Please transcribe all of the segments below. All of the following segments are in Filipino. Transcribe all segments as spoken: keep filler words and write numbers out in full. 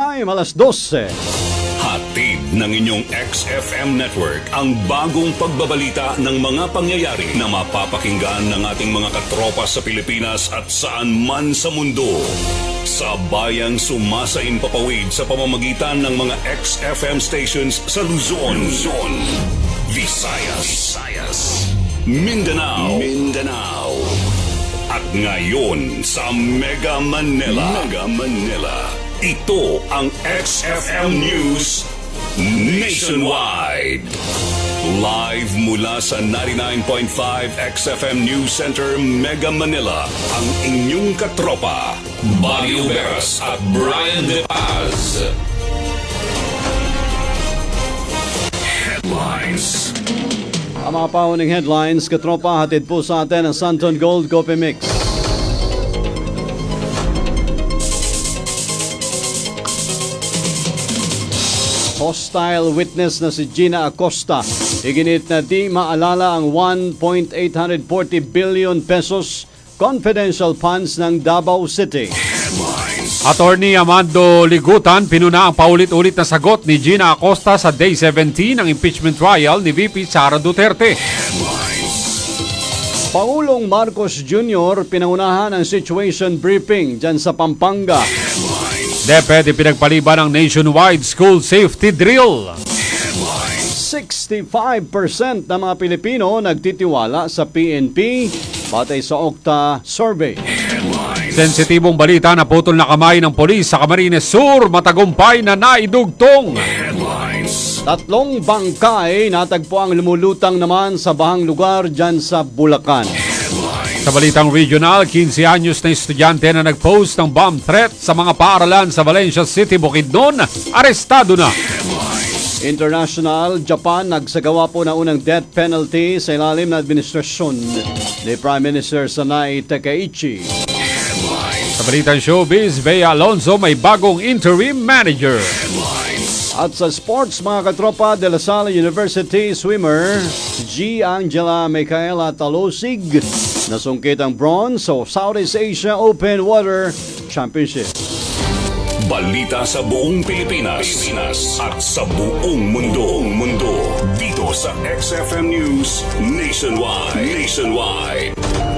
Time, alas dose. Hatid ng inyong X F M Network ang bagong pagbabalita ng mga pangyayari na mapapakinggan ng ating mga katropa sa Pilipinas at saan man sa mundo. Sa bayang sumasain papawid sa pamamagitan ng mga X F M stations sa Luzon, Luzon, Visayas, Visayas, Mindanao, Mindanao, at ngayon sa Mega Manila, Mega Manila. Ito ang X F M News Nationwide. Live mula sa ninety-nine point five X F M News Center, Mega Manila, ang inyong katropa, Buddy Uberas at Brian De Paz. Headlines. Ang mga paunang headlines, katropa, hatid po sa atin ang Santon Gold Coffee Mix. Hostile witness na si Gina Acosta, iginit na di maalala ang one point eight four zero billion pesos confidential funds ng Davao City. Attorney Amando Ligutan, pinuna ang paulit-ulit na sagot ni Gina Acosta sa Day seventeen ng impeachment trial ni V P Sara Duterte. Pangulong Marcos Junior pinangunahan ang situation briefing dyan sa Pampanga. DepEd pinagpaliban ang nationwide school safety drill. sixty-five percent ng mga Pilipino nagtitiwala sa P N P batay sa Okta survey. Sensitibong balita na putol na kamay ng polis sa Camarines Sur, matagumpay na naidugtong. Tatlong bangkay natagpo ang lumulutang naman sa bahang lugar dyan sa Bulacan. Sa balitang regional, fifteen anyos na estudyante na nag-post ng bomb threat sa mga paaralan sa Valencia City, Bukidnon, arestado na. International, Japan nagsagawa po ng unang death penalty sa ilalim na administrasyon ni Prime Minister Sanay Takaichi. Sa balitang showbiz, Bea Alonzo may bagong interim manager. At sa sports, mga katropa, De La Salle University swimmer G. Angela Micaela Talosig nasungkit ang bronze sa Southeast Asia Open Water Championship. Balita sa buong Pilipinas, Pilipinas at sa buong mundo, mundo dito sa X F M News Nationwide, Nationwide.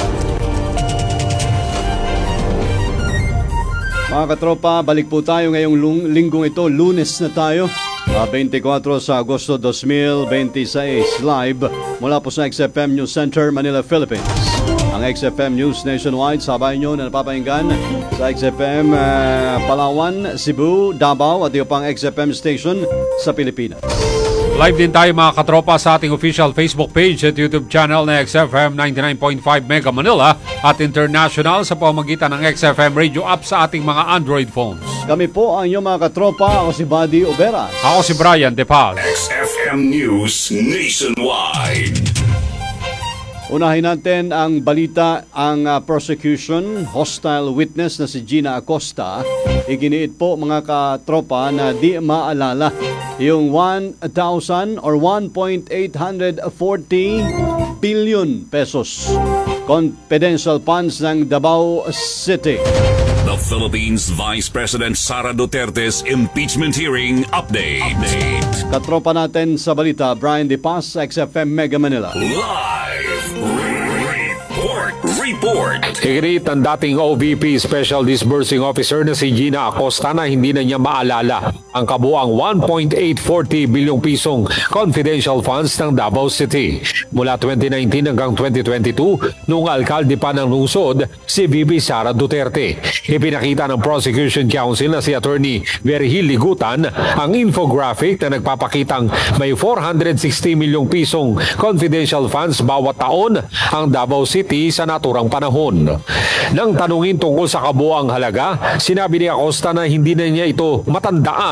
Mga katropa, balik po tayo ngayong lung- linggong ito. Lunes na tayo. Uh, twenty-four sa Agosto twenty twenty-six. Live mula po sa X F M News Center, Manila, Philippines. Ang X F M News Nationwide, sabay nyo na napapahinggan sa X F M uh, Palawan, Cebu, Davao at yung pang X F M station sa Pilipinas. Live din tayo mga katropa sa ating official Facebook page at YouTube channel na X F M ninety-nine point five Mega Manila at international sa pamamagitan ng X F M radio app sa ating mga Android phones. Kami po ang inyong mga katropa. Ako si Buddy Uberas. Ako si Brian De Paz. X F M News Nationwide. Unahin natin ang balita, ang uh, prosecution, hostile witness na si Gina Acosta. Iginiit po mga katropa na di maalala yung one thousand or one point eight four zero billion pesos confidential funds ng Davao City. The Philippines Vice President Sara Duterte's impeachment hearing update. update. Katropa natin sa balita, Brian De Paz, X F M Mega Manila. Live report, report. Iginiit ang dating O V P Special Disbursing Officer na si Gina Acosta na hindi na niya maalala ang kabuang one point eight four zero bilyong pisong confidential funds ng Davao City. Mula twenty nineteen hanggang twenty twenty-two, noong alkalde pa ng lungsod, si V P Sara Duterte. Ipinakita ng Prosecution Council na si Attorney Virgil Ligutan ang infographic na nagpapakitang may four hundred sixty milyong pisong confidential funds bawat taon ang Davao City sa naturang panahon. Nang tanungin tungkol sa kabuang halaga, sinabi ni Acosta na hindi na niya ito matandaan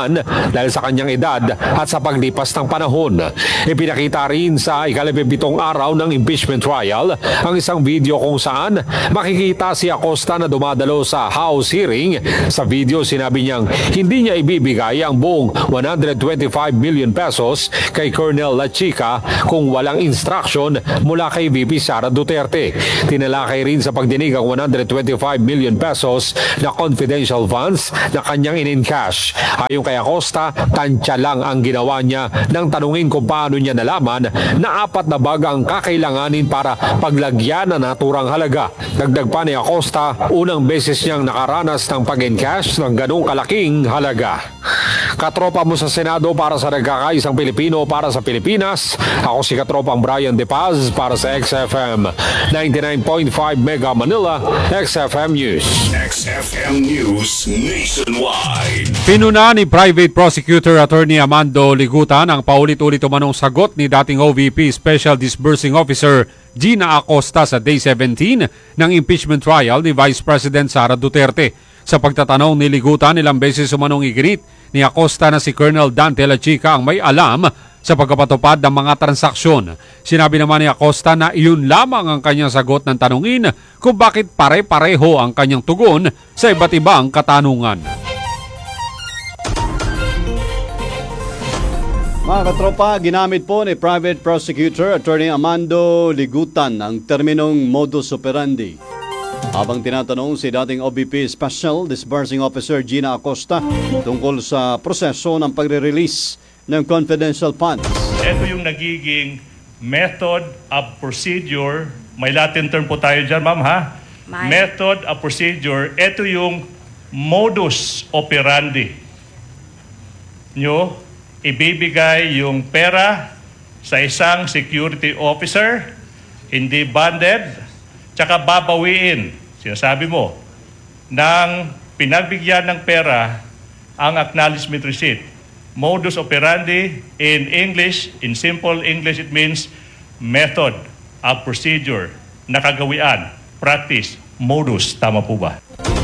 kailanman dahil sa kanyang edad at sa paglipas ng panahon. Ipinakita rin sa ikalabibitong araw ng impeachment trial ang isang video kung saan makikita si Acosta na dumadalo sa House hearing. Sa video sinabi niyang hindi niya ibibigay ang buong one hundred twenty-five million pesos kay Colonel Lachica kung walang instruction mula kay V P Sara Duterte. Tinalakay rin sa pagdinig ang one hundred twenty-five million pesos na confidential funds na kanyang in-encash. Ayon kay Acosta, tansya lang ang ginawa niya nang tanungin kung paano niya nalaman na apat na bag ang kakailanganin para paglagyan ng naturang halaga. Dagdag pa ni Acosta, unang beses niyang nakaranas ng pag-encash ng ganong kalaking halaga. Katropa mo sa Senado para sa nagkakaisang Pilipino para sa Pilipinas. Ako si Katropang Brian De Paz para sa X F M ninety-nine point five Mega Manila, X F M News. X F M News Nationwide. Pinuna ni Private Prosecutor Attorney Amando Ligutan ang paulit-ulit umanong sagot ni dating O V P Special Disbursing Officer Gina Acosta sa Day seventeen ng impeachment trial ni Vice President Sara Duterte. Sa pagtatanong ni Ligutan, ilang beses umanong iginit ni Acosta na si Colonel Dante Lachica ang may alam sa pagkapatupad ng mga transaksyon. Sinabi naman ni Acosta na iyon lamang ang kanyang sagot ng tanungin kung bakit pare-pareho ang kanyang tugon sa iba't ibang katanungan. Mga katropa, ginamit po ni Private Prosecutor Attorney Amando Ligutan ang terminong modus operandi habang tinatanong si dating O V P Special Disbursing Officer Gina Acosta tungkol sa proseso ng pagre-release ng confidential funds. Ito yung nagiging method of procedure. May Latin term po tayo dyan, ma'am, ha? May. Method of procedure. Ito yung modus operandi nyo. Ibibigay yung pera sa isang security officer, hindi banded, tsaka babawiin, sinasabi mo, ng pinagbigyan ng pera ang acknowledgement receipt. Modus operandi in English, in simple English, it means method of procedure, nakagawian, practice, modus. Tama po ba?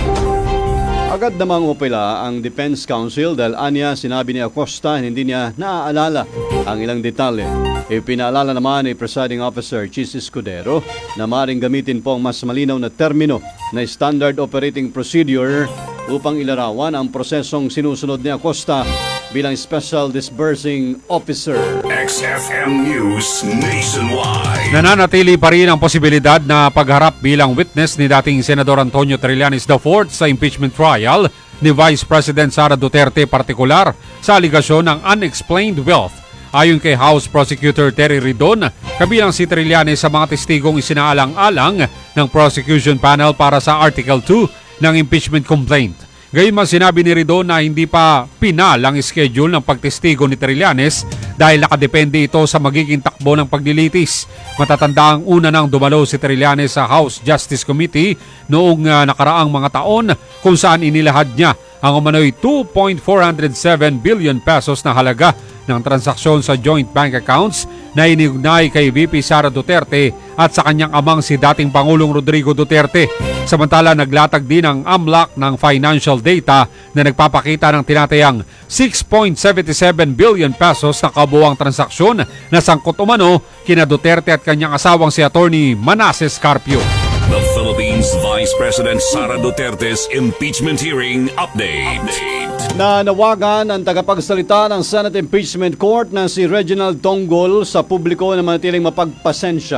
Agad namang upila ang Defense Counsel dahil anya sinabi ni Acosta hindi niya naaalala ang ilang detalye. Ipinaalala naman ni Presiding Officer Chis Escudero na maaaring gamitin po ang mas malinaw na termino na Standard Operating Procedure upang ilarawan ang prosesong sinusunod ni Acosta bilang Special Disbursing Officer. X F M News Nationwide. Nananatili pa rin ang posibilidad na pagharap bilang witness ni dating Senador Antonio Trillanes the fourth sa impeachment trial ni Vice President Sara Duterte, partikular sa aligasyon ng unexplained wealth. Ayon kay House Prosecutor Terry Ridon, kabilang si Trillanes sa mga testigong isinaalang-alang ng prosecution panel para sa Article two ng impeachment complaint. Gayunman sinabi ni Ridon na hindi pa pinal ang schedule ng pagtestigo ni Trillanes dahil nakadepende ito sa magiging takbo ng paglilitis. Matatanda ang una nang dumalo si Trillanes sa House Justice Committee noong uh, nakaraang mga taon kung saan inilahad niya ang umano'y two point four oh seven billion pesos na halaga ng transaksyon sa joint bank accounts na iniugnay kay V P Sara Duterte at sa kanyang amang si dating Pangulong Rodrigo Duterte. Samantala, naglatag din ang A M L A C ng financial data na nagpapakita ng tinatayang six point seven seven billion pesos na kabuuang transaksyon na sangkot umano kina Duterte at kanyang asawang si Attorney Manasseh Carpio. The Philippines Vice President Sara Duterte's impeachment hearing update. Na nawagan ang tagapagsalita ng Senate Impeachment Court na si Reginald Tonggol sa publiko na manatiling mapagpasensya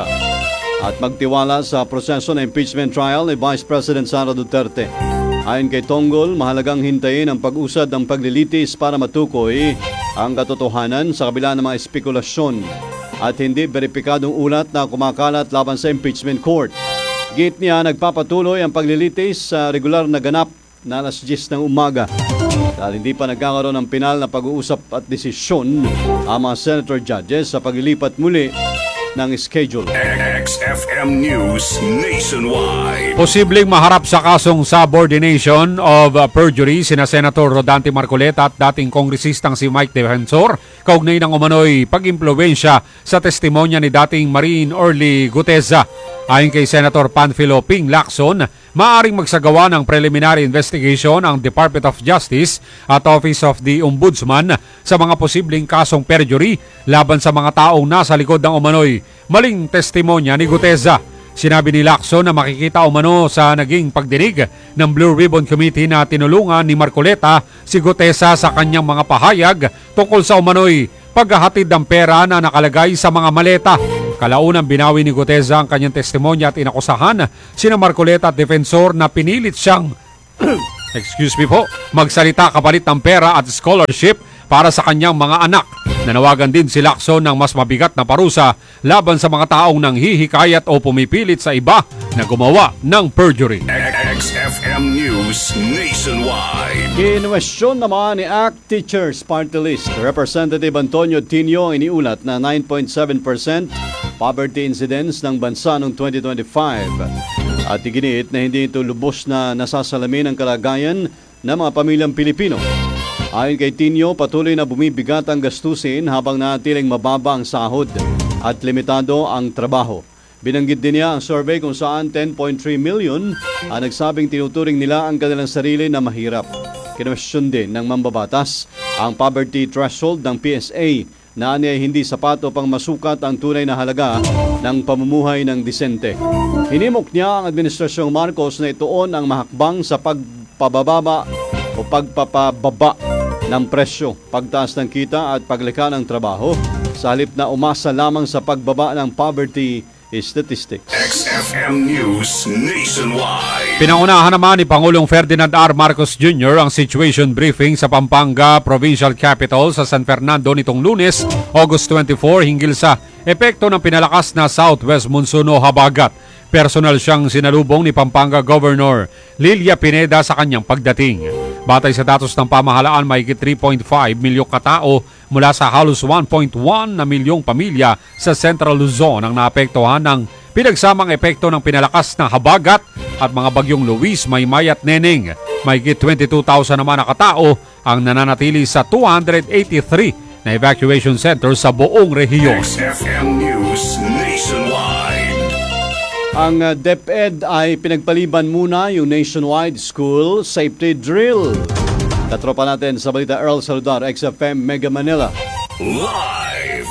at magtiwala sa proseso ng impeachment trial ni Vice President Sara Duterte. Ayon kay Tonggol, mahalagang hintayin ang pag-usad ng paglilitis para matukoy ang katotohanan sa kabila ng mga espekulasyon at hindi beripikadong ulat na kumakalat laban sa impeachment court. Git niya, nagpapatuloy ang paglilitis sa regular na ganap na alas diyes ng umaga dahil hindi pa nagkakaroon ng pinal na pag-uusap at desisyon ang mga senator judges sa paglilipat muli ng schedule. X F M News Nationwide. Posibleng maharap sa kasong subordination of uh, perjury sina Senator Rodante Marcoleta at dating kongresistang si Mike Defensor kaugnay ng umano'y pag-impluwensya sa testimonya ni dating Marine Orly Guteza. Ayon kay Senator Panfilo Ping Lacson, maaaring magsagawa ng preliminary investigation ang Department of Justice at Office of the Ombudsman sa mga posibleng kasong perjury laban sa mga taong nasa likod ng umano'y maling testimonya ni Guteza. Sinabi ni Lacson na makikita umano sa naging pagdinig ng Blue Ribbon Committee na tinulungan ni Marcoleta si Guteza sa kanyang mga pahayag tungkol sa umano'y paghahatid ng pera na nakalagay sa mga maleta. Kalaunang binawi ni Guteza ang kanyang testimonya at inakusahan sina Marcoleta at Defensor na pinilit siyang excuse me po, magsalita kapalit ng pera at scholarship para sa kanyang mga anak. Nanawagan din si Lacson ng mas mabigat na parusa laban sa mga taong nanghihikayat o pumipilit sa iba na gumawa ng perjury. X F M News Nationwide. Kinwestiyon naman ni A C T Teachers Party List Representative Antonio Tinio ang iniulat na nine point seven percent poverty incidence ng bansa noong twenty twenty-five. At iginiit na hindi ito lubos na nasasalamin ang kalagayan ng mga pamilyang Pilipino. Ayon kay Tinio, patuloy na bumibigat ang gastusin habang natiling mababa ang sahod at limitado ang trabaho. Binanggit din niya ang survey kung saan ten point three million ang nagsabing tinuturing nila ang kanilang sarili na mahirap. Kinwestiyon din ng mambabatas ang poverty threshold ng P S A na niya hindi sapat upang masukat ang tunay na halaga ng pamumuhay ng disente. Hinimok niya ang Administrasyong Marcos na ituon ang mahakbang sa pagpababa o pagpapababa ng presyo, pagtaas ng kita at paglikha ng trabaho sa halip na umasa lamang sa pagbaba ng poverty statistics. X F M News Nationwide. Pinangunahan naman ni Pangulong Ferdinand R. Marcos Junior ang situation briefing sa Pampanga Provincial Capital sa San Fernando nitong Lunes, August twenty-fourth, hinggil sa epekto ng pinalakas na Southwest Monsoon o habagat. Personal siyang sinalubong ni Pampanga Governor Lilia Pineda sa kanyang pagdating. Batay sa datos ng pamahalaan, mahigit three point five milyong katao mula sa halos one point one na milyong pamilya sa Central Luzon ang naapektuhan ng pinagsamang epekto ng pinalakas na habagat at mga bagyong Luis, Maymay at Neneng. Mahigit twenty-two thousand naman na katao ang nananatili sa two hundred eighty-three na evacuation center sa buong rehiyon. X F M News Nationwide. Ang uh, DepEd ay pinagpaliban muna yung nationwide school safety drill. Katropa natin sa balita, Earl Saludar, X F M Mega Manila. Live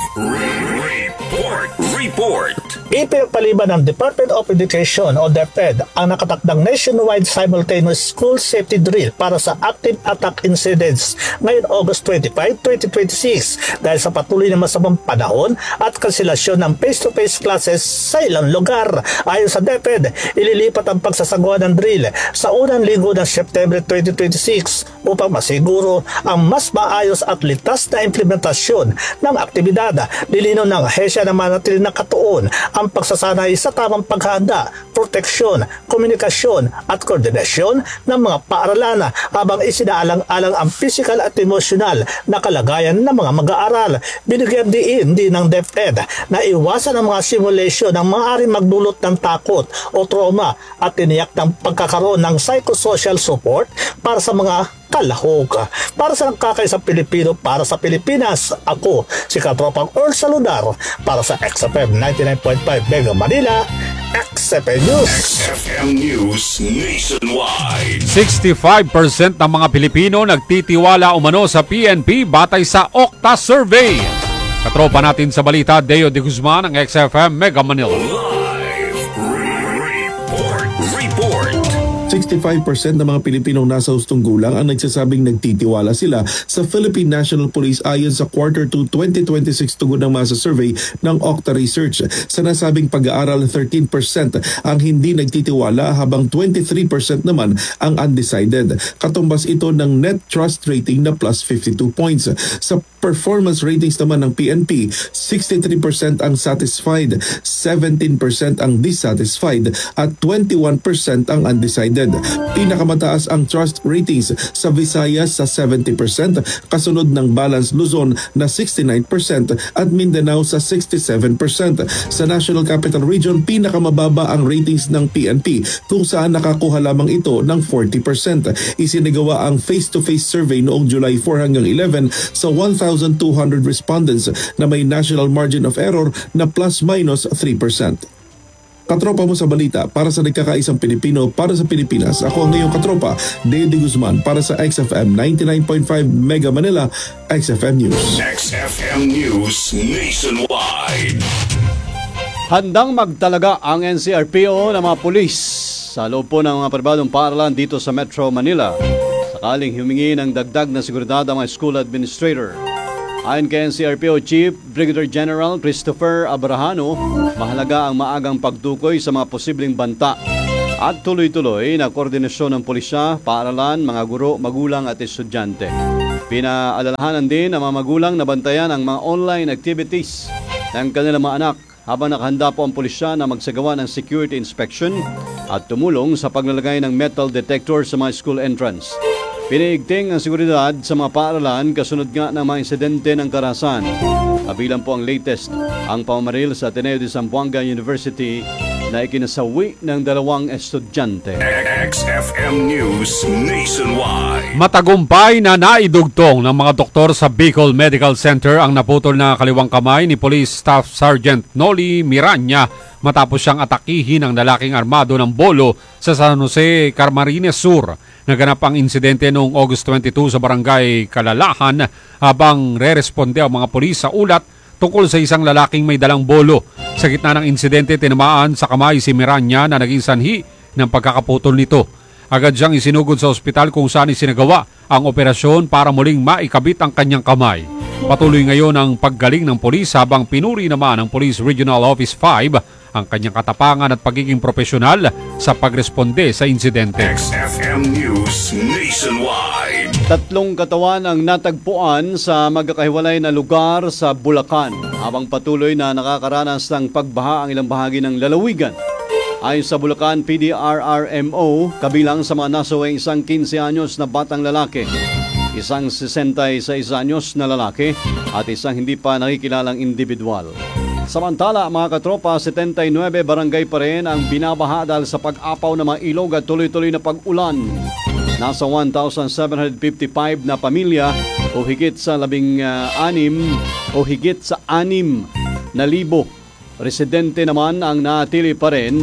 report. Report. Ipinagpaliban ng Department of Education o DepEd ang nakatakdang nationwide simultaneous school safety drill para sa active attack incidents ngayon August twenty-fifth, twenty twenty-six dahil sa patuloy na masamang panahon at kanselasyon ng face-to-face classes sa ilang lugar. Ayon sa DepEd, ililipat ang pagsasagawa ng drill sa unang linggo ng September twenty twenty-six upang masiguro ang mas maayos at litas na implementasyon ng aktibidad. Lilinaw ng ahensya na manatili na katuon ang pagsasanay sa tamang paghahanda, proteksyon, komunikasyon at koordinasyon ng mga paaralan habang isinaalang-alang ang physical at emosyonal na kalagayan ng mga mag-aaral. Binigyan din din ng DepEd na iwasan ang mga simulation ng maaaring magdulot ng takot o trauma at tiniyak ng pagkakaroon ng psychosocial support para sa mga kalahok. Para sa nagkakaisang Pilipino, para sa Pilipinas, ako si Katropang Earl Saludar para sa X F M ninety-nine point five Mega Manila, X F M News. X F M News Nationwide. sixty-five percent ng mga Pilipino nagtitiwala umano sa P N P batay sa Okta Survey. Katropa natin sa balita, Deo de Guzman ng X F M Mega Manila. Live report. Report. sixty-five percent ng mga Pilipinong nasa hustong gulang ang nagsasabing nagtitiwala sila sa Philippine National Police ayon sa quarter two twenty twenty-six tugon ng masa survey ng Okta Research. Sa nasabing pag-aaral, thirteen percent ang hindi nagtitiwala habang twenty-three percent naman ang undecided. Katumbas ito ng net trust rating na plus fifty-two points. Sa performance ratings naman ng P N P, sixty-three percent ang satisfied, seventeen percent ang dissatisfied at twenty-one percent ang undecided. rated. Pinakamataas ang trust ratings sa Visayas sa seventy percent, kasunod ng Balance Luzon na sixty-nine percent at Mindanao sa sixty-seven percent. Sa National Capital Region, pinakamababa ang ratings ng P N P kung saan nakakuha lamang ito ng forty percent. Isinagawa ang face-to-face survey noong July four hanggang eleven sa one thousand two hundred respondents na may national margin of error na plus minus three percent. Katropa mo sa balita para sa nagkakaisang Pilipino para sa Pilipinas. Ako ang ngayong katropa, Dede Guzman para sa X F M ninety-nine point five Mega Manila, X F M News. X F M News Nationwide. Handang magtalaga ang N C R P O ng mga pulis sa loob po ng mga pribadong paaralan dito sa Metro Manila. Sakaling humingi ng dagdag na seguridad ang mga school administrator. Ayon kay N C R P O Chief Brigadier General Christopher Abrahano, mahalaga ang maagang pagtukoy sa mga posibleng banta at tuloy-tuloy na koordinasyon ng pulisya, paaralan, mga guro, magulang at estudyante. Pinaalalahanan din ang mga magulang na bantayan ang mga online activities ng kanilang mga anak habang nakahanda po ang pulisya na magsagawa ng security inspection at tumulong sa paglalagay ng metal detector sa mga school entrance. Pinaigting ang seguridad sa mga paaralan kasunod nga ng mga insidente ng karahasan. Kabilang po ang latest, ang pamamaril sa Ateneo de Zamboanga University na ikinasawi ng dalawang estudyante. X F M News Nationwide. Matagumpay na naidugtong ng mga doktor sa Bicol Medical Center ang naputol na kaliwang kamay ni Police Staff Sergeant Noli Miranya matapos siyang atakihin ng lalaking armado ng bolo sa San Jose, Camarines Sur. Naganap ang insidente noong August twenty-two sa barangay Kalalahan habang re-responde ang mga pulis sa ulat tungkol sa isang lalaking may dalang bolo. Sa gitna ng insidente, tinamaan sa kamay si Miranya na naging sanhi ng pagkakaputol nito. Agad siyang isinugod sa ospital kung saan isinagawa ang operasyon para muling maikabit ang kanyang kamay. Patuloy ngayon ang paggaling ng pulis habang pinuri naman ng Police Regional Office five ang kanyang katapangan at pagiging profesional sa pagresponde sa insidente. X F M News Nationwide. Tatlong katawan ang natagpuan sa magkakahiwalay na lugar sa Bulacan habang patuloy na nakakaranas ng pagbaha ang ilang bahagi ng lalawigan. Ayon sa Bulacan P D R R M O, kabilang sa mga nasaway isang fifteen anyos na batang lalaki, isang sixty-six anyos na lalaki at isang hindi pa nakikilalang individual. Samantala, mga katropa, seventy-nine barangay pa rin ang binabaha dahil sa pag-apaw ng mga ilog at tuloy-tuloy na pag-ulan. Nasa one thousand seven hundred fifty-five na pamilya o higit sa labing uh, anim o higit sa anim na libo. Residente naman ang natili pa rin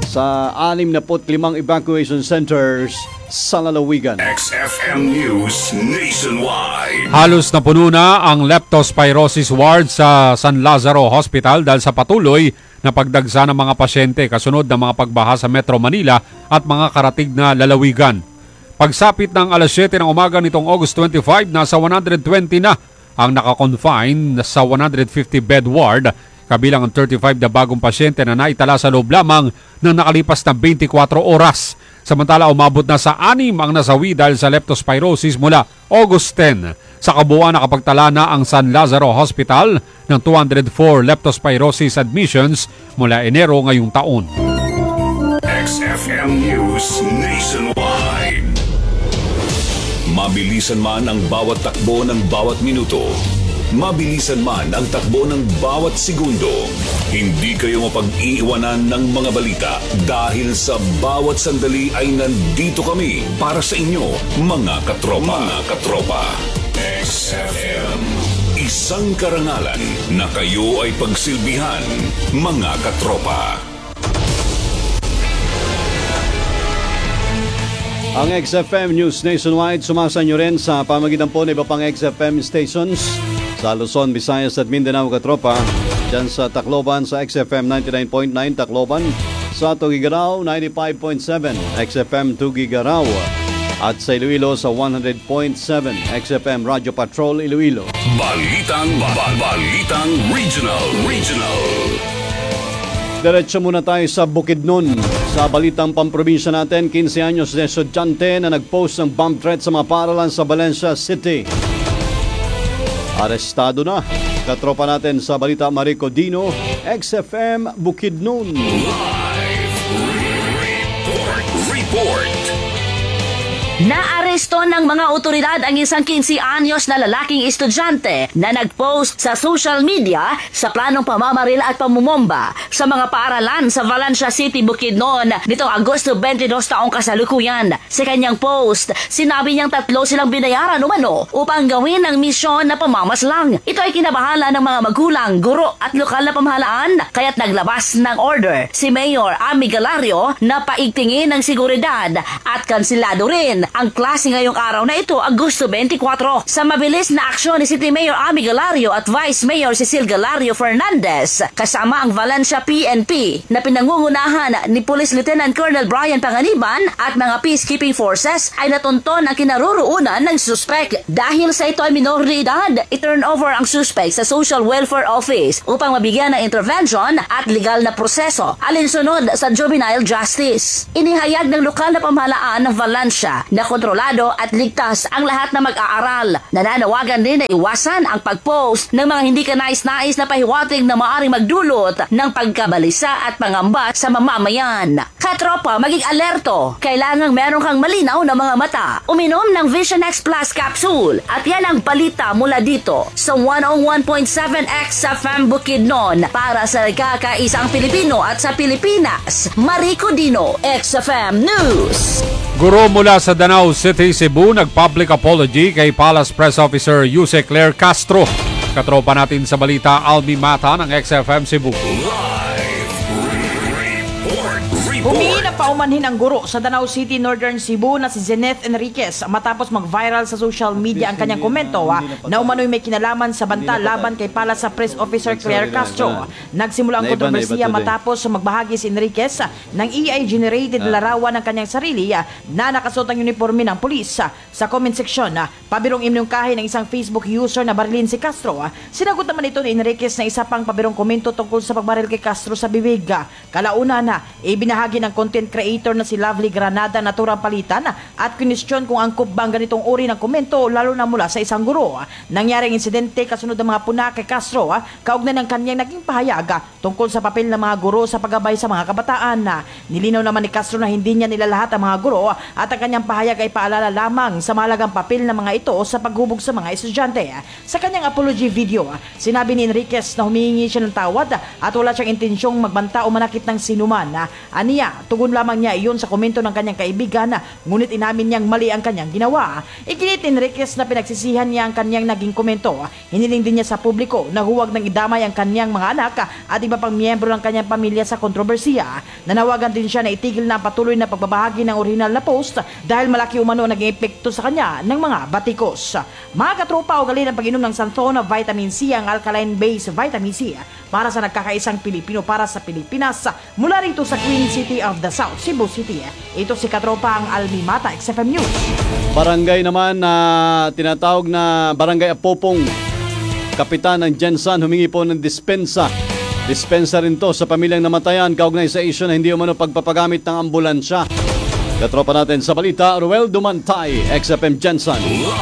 sa sixty-five evacuation centers sa lalawigan. X F M News Nationwide. Halos napuno na ang leptospirosis ward sa San Lazaro Hospital dahil sa patuloy na pagdagsa ng mga pasyente kasunod ng mga pagbaha sa Metro Manila at mga karatig na lalawigan. Pagsapit ng alas siyete ng umaga nitong August twenty-five, nasa one hundred twenty na ang nakakonfine sa one hundred fifty bed ward, kabilang ang thirty-five na bagong pasyente na naitala sa loob lamang ng nakalipas na twenty-four oras. Samantala, umabot na sa anim ang nasawi dahil sa leptospirosis mula August tenth. Sa kabuuan, nakapagtala na ang San Lazaro Hospital ng two hundred four leptospirosis admissions mula Enero ngayong taon. X F M News Nationwide. Mabilisan man ang bawat takbo ng bawat minuto, mabilisan man ang takbo ng bawat segundo, hindi kayo mapag-iiwanan ng mga balita dahil sa bawat sandali ay nandito kami para sa inyo, mga katropa. Mga katropa. X F M. Isang karangalan na kayo ay pagsilbihan, mga katropa. Ang X F M News Nationwide sumasa nyo rin sa pamagitan po ng iba pang X F M stations sa Luzon, Visayas at Mindanao, katropa. Diyan sa Tacloban sa X F M ninety-nine point nine Tacloban, sa Tuguegarao ninety-five point seven X F M Tuguegarao at sa Iloilo sa one hundred point seven X F M Radio Patrol Iloilo. Balitang ba- Balitang Regional Regional. Diretso muna tayo sa Bukidnon. Sa balitang pamprobinsya natin, fifteen anyos na estudyante na nag-post ng bomb threat sa mga paaralan sa Valencia City. Arestado na. Katropa natin sa balita, Marico Dino, X F M Bukidnon. Live report. Report. Naaresto ng mga otoridad ang isang quince anyos na lalaking estudyante na nagpost sa social media sa planong pamamaril at pamumomba sa mga paaralan sa Valencia City, Bukidnon nitong Agosto twenty-dos taong kasalukuyan. Sa kanyang post, sinabi niyang tatlo silang binayaran umano upang gawin ang misyon na pamamaslang. Ito ay kinabahala ng mga magulang, guro at lokal na pamahalaan kaya't naglabas ng order si Mayor Ami Galario na paigtingin ng seguridad at kansilado rin ang klase ngayong araw na ito, Agosto twenty-four. Sa mabilis na aksyon ni City Mayor Ami Galario at Vice Mayor Cecil Galario Fernandez kasama ang Valencia P N P na pinangungunahan ni Police Lieutenant Colonel Brian Panganiban at mga peacekeeping forces ay natunton ang kinaroroonan ng suspect. Dahil sa ito ay minor de edad, i-turn over ang suspect sa Social Welfare Office upang mabigyan ng intervention at legal na proseso alinsunod sa juvenile justice. Inihayag ng lokal na pamahalaan ng Valencia na kontrolado at ligtas ang lahat na mag-aaral. Nananawagan din na iwasan ang pag-post ng mga hindi kanais-nais na pahiwatig na maaaring magdulot ng pagkabalisa at pangamba sa mamamayan. Katropa, maging alerto. Kailangang meron kang malinaw na mga mata. Uminom ng Vision X Plus capsule. At yan ang balita mula dito sa one oh one point seven X F M Bukidnon para sa nagkakaisang Pilipino at sa Pilipinas. Marico Dino, X F M News. Guro mula sa Danau City, Cebu, nag-public apology kay Palace Press Officer Yuse Claire Castro. Katropa natin sa balita, Almi Mata ng X F M Cebu. Humingi na paumanhin ang guro sa Danau City, Northern Cebu na si Zeneth Enriquez matapos mag-viral sa social media ang kanyang komento ha, na umano'y may kinalaman sa banta laban kay Palace Press Officer Claire Castro. Nagsimula ang kontrobersiya matapos magbahagi si Enriquez ng A I-generated larawan ng kanyang sarili na nakasuot ang uniforme ng pulis. Sa comment section, pabirong imnungkahi ng isang Facebook user na barilin si Castro. Sinagot naman ito ni Enriquez na isa pang pabirong komento tungkol sa pagbaril kay Castro sa bibig. Kalauna na, ibinahagi ng content creator na si Lovely Granada na turang palitan at kinestyon kung angkop bang ganitong uri ng komento lalo na mula sa isang guro. Nangyaring insidente kasunod ng mga puna kay Castro kaugnay ng kanyang naging pahayag tungkol sa papel ng mga guro sa paggabay sa mga kabataan. Nilinaw naman ni Castro na hindi niya nilalahat ang mga guro at ang kanyang pahayag ay paalala lamang sa mahalagang papel ng mga ito sa paghubog sa mga estudyante. Sa kanyang apology video, sinabi ni Enriquez na humihingi siya ng tawad at wala siyang intensyong magbanta o manakit ng sinuman. Aniya, tugon lamang niya iyon sa komento ng kanyang kaibigan, ngunit inamin niyang mali ang kanyang ginawa. Iginit ni Enriquez na pinagsisihan niya ang kanyang naging komento. Hiniling din niya sa publiko na huwag nang idamay ang kanyang mga anak at iba pang miyembro ng kanyang pamilya sa kontrobersiya. Nanawagan din siya na itigil na patuloy na pagbabahagi ng original na post dahil malaki umano naging epekto sa kanya ng mga batikos. Mga katropa, ugali ng pag-inom ng Santon na vitamin C ang alkaline-based vitamin C para sa nagkakaisang Pilipino para sa Pilipinas mula rito sa Queen City of the South, Cebu City. Ito si katropa ang Almi Mata, X F M News. Barangay naman na tinatawag na Barangay Apopong, Kapitan ng Jensan humingi po ng dispensa. Dispensa rin to sa pamilyang namatayan kaugnay sa issue na hindi umano pagpapagamit ng ambulansya. Katropa natin sa balita, Ruel Dumantay, X F M Jensan.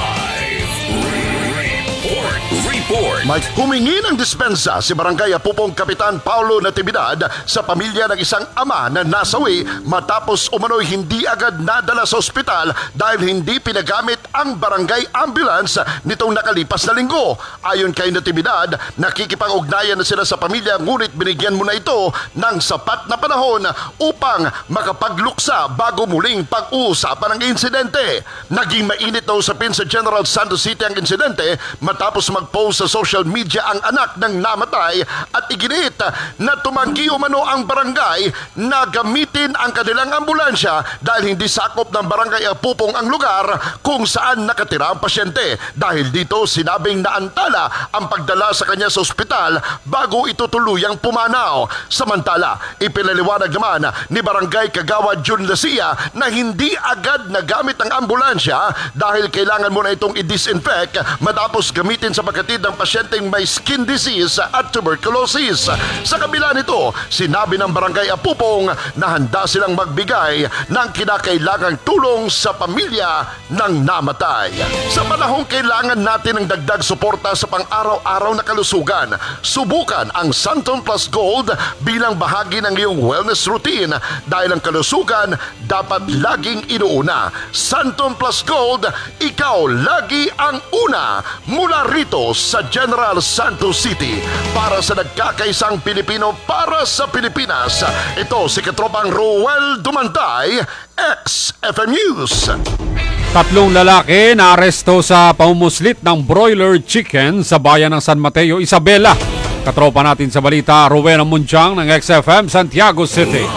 Report. Mike, humingi ng dispensa si Barangay Apopong Kapitan Paulo Natividad sa pamilya ng isang ama na nasawi matapos umano'y hindi agad nadala sa ospital dahil hindi pinagamit ang barangay ambulance nitong nakalipas na linggo. Ayon kay Natividad, nakikipag-ugnayan na sila sa pamilya ngunit binigyan muna ito ng sapat na panahon upang makapagluksa bago muling pag-uusapan ng insidente. Naging mainit na usapin sa General Santos City ang insidente matapos mag-post sa social media ang anak ng namatay at iginit na tumanggi umano ang barangay na gamitin ang kanilang ambulansya dahil hindi sakop ng Barangay Apopong ang lugar kung saan nakatira ang pasyente. Dahil dito sinabing naantala ang pagdala sa kanya sa ospital bago ito tuluyang pumanaw. Samantala, ipinaliwanag naman ni Barangay Kagawad Jun Lasia na hindi agad nagamit ang ambulansya dahil kailangan muna itong i-disinfect matapos gamitin sa pagkatid ng pasyente pasyenteng may skin disease at tuberculosis. Sa kabila nito, sinabi ng Barangay Apupong na handa silang magbigay ng kinakailangang tulong sa pamilya ng namatay. Sa panahong kailangan natin ng dagdag suporta sa pang-araw-araw na kalusugan, subukan ang Santon Plus Gold bilang bahagi ng iyong wellness routine dahil ang kalusugan dapat laging inuuna. Santon Plus Gold, ikaw lagi ang una mula rito sa General Santos City para sa nagkakaisang Pilipino para sa Pilipinas. Ito si Katropang Roel Dumantay, X F M News. Tatlong lalaki na aresto sa pamumuslit ng broiler chicken sa bayan ng San Mateo, Isabela. Katropa natin sa balita, Rowena Munchang ng X F M Santiago City.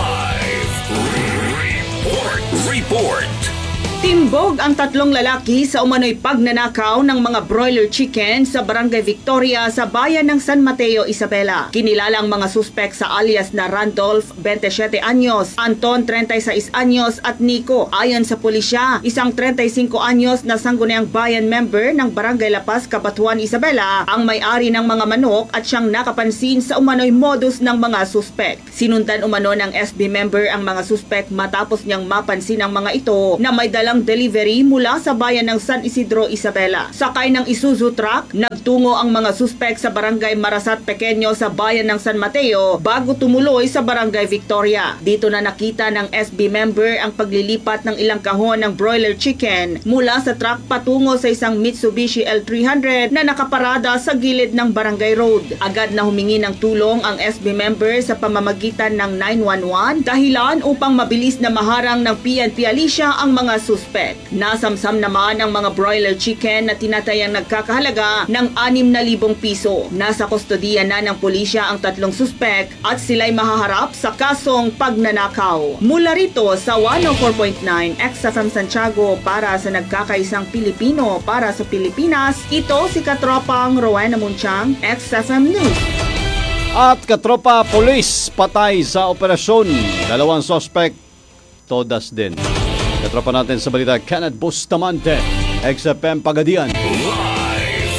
Report. Report. Timbog ang tatlong lalaki sa umano'y pagnanakaw ng mga broiler chicken sa Barangay Victoria sa bayan ng San Mateo, Isabela. Kinilalang mga suspek sa alias na Randolph, twenty-seven anyos, Anton, thirty-six anyos at Nico. Ayon sa pulisya, isang thirty-five anyos na sangguniang bayan member ng Barangay La Paz, Cabatuan, Isabela ang may-ari ng mga manok at siyang nakapansin sa umano'y modus ng mga suspek. Sinundan umano ng S B member ang mga suspek matapos niyang mapansin ang mga ito na may dalang delivery mula sa bayan ng San Isidro, Isabela. Sakay ng Isuzu truck, nagtungo ang mga suspek sa Barangay Marasat Pequeño sa bayan ng San Mateo bago tumuloy sa Barangay Victoria. Dito na nakita ng S B member ang paglilipat ng ilang kahon ng broiler chicken mula sa truck patungo sa isang Mitsubishi L three hundred na nakaparada sa gilid ng Barangay Road. Agad na humingi ng tulong ang S B member sa pamamagitan ng nine one one dahilan upang mabilis na maharang ng P N P Alicia ang mga suspek. Nasamsam naman ang mga broiler chicken na tinatayang nagkakahalaga ng anim na libong piso. Nasa kustodiya na ng pulisya ang tatlong suspek at sila'y mahaharap sa kasong pagnanakaw. Mula rito sa one oh four point nine X F M Santiago para sa nagkakaisang Pilipino para sa Pilipinas, ito si Katropang Rowena Munchang, X F M News. At katropa, polis patay sa operasyon. Dalawang suspect, todas din. Katropa natin sa balita, Kenneth Bustamante, X F M Pagadian. Live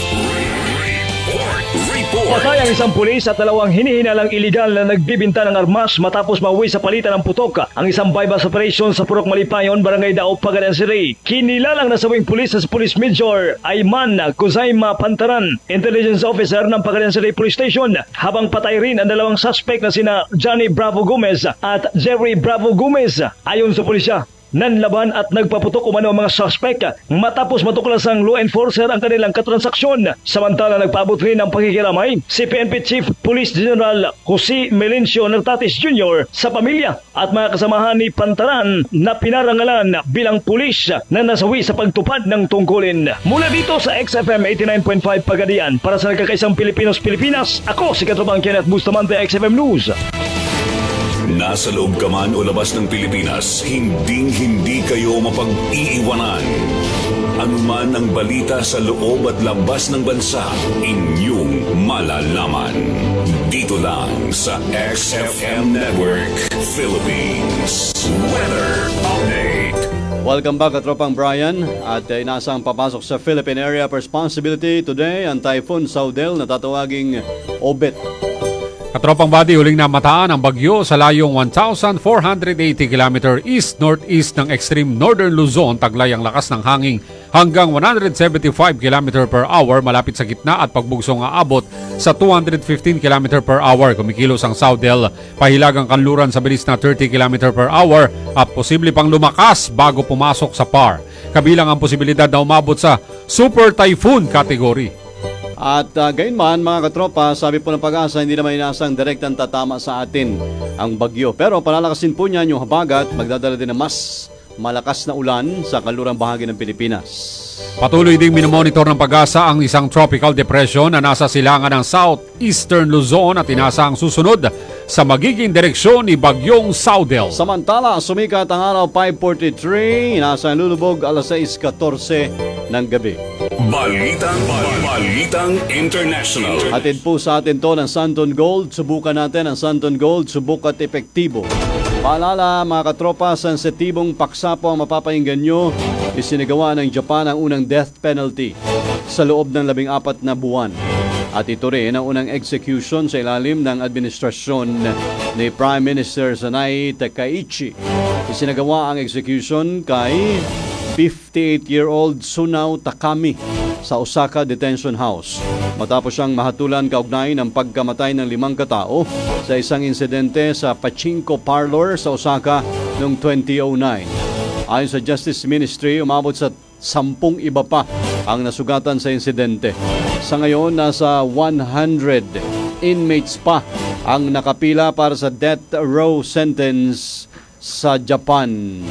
report. Report. Patay ang isang pulis at dalawang hinihinalang iligal na nagbibinta ng armas matapos mauwi sa palitan ng putok ang isang bypass operation sa Purok Malipayon, Barangay Daop, Pagadian City. Kinilalang nasawing pulis sa Police Major Ayman Kuzaima Pantaran, Intelligence Officer ng Pagadian City Police Station, habang patay rin ang dalawang suspect na sina Johnny Bravo Gomez at Jerry Bravo Gomez. Ayon sa pulisya, nanlaban at nagpaputok umano ang mga suspect matapos matuklasang law enforcer ang kanilang katransaksyon. Samantala, nagpaabot rin ng pakikiramay si P N P Chief Police General Jose Melencio Nartatis Junior sa pamilya at mga kasamahan ni Pantaran na pinarangalan bilang pulis na nasawi sa pagtupad ng tungkulin. Mula dito sa X F M eighty-nine point five Pagadian, para sa nagkakaisang Pilipinos-Pilipinas, ako si Katropang Kenneth Bustamante, X F M News. Nasa loob ka man o labas ng Pilipinas, hinding-hindi kayo mapag-iiwanan. Anuman ang balita sa loob at labas ng bansa, inyong malalaman. Dito lang sa X F M Network Philippines. Weather Update. Welcome back, Katropang Brian. At uh, inasang papasok sa Philippine Area of Responsibility today ang Typhoon Saudel na tatawaging Obet. Katropang Body, huling namataan ang bagyo sa layong one thousand four hundred eighty kilometer east-northeast ng extreme northern Luzon. Taglay ang lakas ng hangin hanggang one hundred seventy-five kilometer per hour malapit sa gitna at pagbugsong aabot sa two hundred fifteen kilometer per hour. Kumikilos ang Saudel, pahilagang kanluran sa bilis na thirty kilometer per hour at posible pang lumakas bago pumasok sa P A R. Kabilang ang posibilidad na umabot sa Super Typhoon category. At uh, gayon man mga katropa, sabi po ng Pag-asa, hindi naman inaasang direktang tatama sa atin ang bagyo. Pero palalakasin po niyan yung habagat, magdadala din ng mas malakas na ulan sa kanlurang bahagi ng Pilipinas. Patuloy ding minomonitor ng Pag-asa ang isang tropical depression na nasa silangan ng southeastern Luzon at inasang susunod sa magiging direksyon ni Bagyong Saudel. Samantala, sumikat ang araw five forty-three, inasang lulubog alas six fourteen ng gabi. Balitang, Balitang International. Atid po sa atin to ng Santon Gold. Subukan natin ang Santon Gold, subuk at epektibo. Paalala mga katropa, sensitibong paksa po ang mapapahinggan nyo. Isinagawa ng Japan ang unang death penalty sa loob ng labing apat na buwan. At ito rin ang unang execution sa ilalim ng administrasyon ni Prime Minister Sanay Takaichi. Isinagawa ang execution kay fifty-eight-year-old Sunao Takami sa Osaka Detention House matapos siyang mahatulan kaugnay ng pagkamatay ng limang katao sa isang insidente sa pachinko parlor sa Osaka noong twenty oh nine. Ayon sa Justice Ministry, umabot sa sampung iba pa ang nasugatan sa insidente. Sa ngayon, nasa one hundred inmates pa ang nakapila para sa death row sentence sa Japan.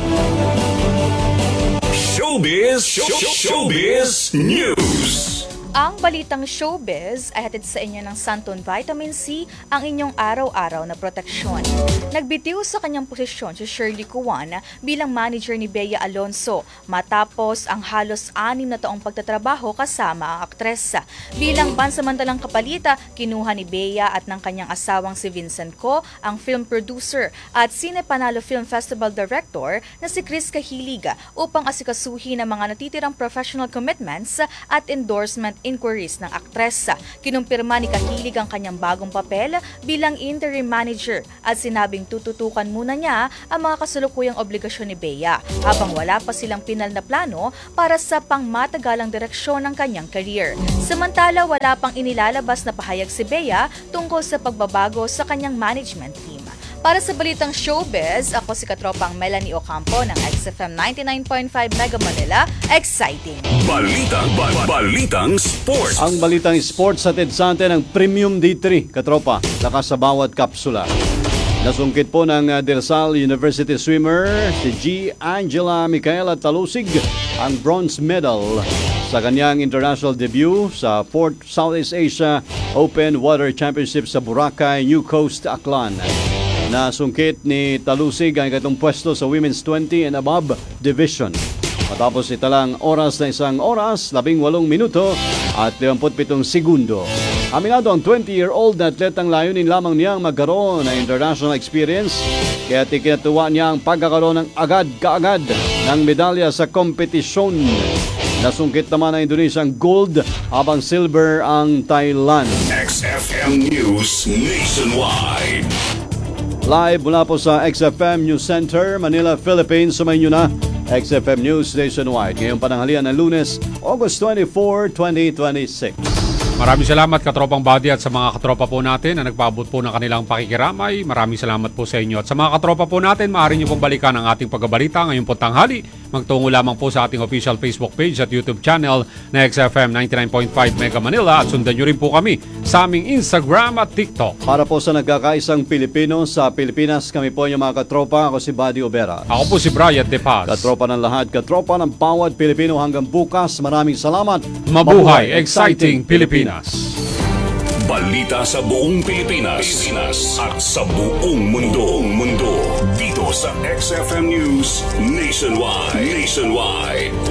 Showbiz, show, showbiz news. Ang balitang showbiz ay hatid sa inyo ng Santon Vitamin C, ang inyong araw-araw na proteksyon. Nagbitiw sa kanyang posisyon si Shirley Cuan bilang manager ni Bea Alonso matapos ang halos anim na taong pagtatrabaho kasama ang aktresa. Bilang pansamantalang kapalita, kinuha ni Bea at ng kanyang asawang si Vincent Co ang film producer at Cine Panalo Film Festival director na si Chris Kahiliga upang asikasuhin ang mga natitirang professional commitments at endorsement inquiries ng aktresa. Kinumpirma ni Kahilig ang kanyang bagong papel bilang interim manager at sinabing tututukan muna niya ang mga kasalukuyang obligasyon ni Bea habang wala pa silang pinal na plano para sa pangmatagalang direksyon ng kanyang career. Samantala, wala pang inilalabas na pahayag si Bea tungkol sa pagbabago sa kanyang management team. Para sa balitang showbiz, ako si katropang Melanie Ocampo ng X F M ninety-nine point five Mega Manila. Exciting! Balitang, ba- balitang sports. Ang balitang sports sa Tedsante ng Premium D three, katropa, lakas sa bawat kapsula. Nasungkit po ng uh, Del Salle University swimmer si G. Angela Micaela Talusig ang bronze medal sa kanyang international debut sa fourth Southeast Asia Open Water Championship sa Boracay, New Coast, Aklan. Nasungkit ni Talusig ang ikatong pwesto sa women's twenty and above division. Matapos italang oras na isang oras, labing walong minuto at limampu't pitong segundo. Aminado ang twenty-year-old na atletang layunin lamang niyang magkaroon ng international experience kaya tikinatuwa niya ang pagkakaroon ng agad-kaagad ng medalya sa kompetisyon. Nasungkit naman ang Indonesia ang gold habang silver ang Thailand. X F M News Nationwide. Live mula po sa X F M News Center, Manila, Philippines. Sumayin nyo na X F M News Nationwide. Ngayong pananghalian ng Lunes, August twenty-fourth, twenty twenty-six. Maraming salamat katropang body at sa mga katropa po natin na nagpaabot po ng kanilang pakikiramay. Maraming salamat po sa inyo. At sa mga katropa po natin, maaari nyo pong balikan ang ating pagbabalita ngayong po tanghali. Magtungo lamang po sa ating official Facebook page at YouTube channel na X F M ninety-nine point five Mega Manila at sundan nyo rin po kami sa aming Instagram at TikTok. Para po sa nagkakaisang Pilipino sa Pilipinas, kami po yung mga katropa. Ako si Buddy Obera. Ako po si Brian De Paz. Katropa ng lahat, katropa ng bawat Pilipino hanggang bukas. Maraming salamat. Mabuhay, exciting Pilipinas. Balita sa buong Pilipinas, Pilipinas at sa buong mundo. mundo dito sa X F M News Nationwide. Nationwide.